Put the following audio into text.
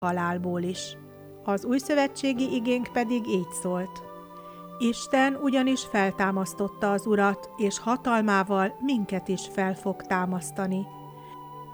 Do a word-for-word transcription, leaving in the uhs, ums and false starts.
halálból is. Az újszövetségi igénk pedig így szólt: Isten ugyanis feltámasztotta az Urat, és hatalmával minket is fel fog támasztani.